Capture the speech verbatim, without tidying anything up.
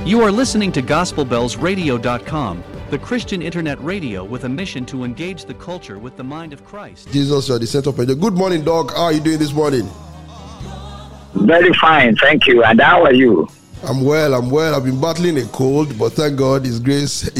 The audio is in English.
You are listening to Gospel Bells Radio dot com, the Christian internet radio with a mission to engage the culture with the mind of Christ. Jesus, you are the center of it. Good morning, Doc. How are you doing this morning? Very fine, thank you. And how are you? I'm well, I'm well. I've been battling a cold, but thank God His grace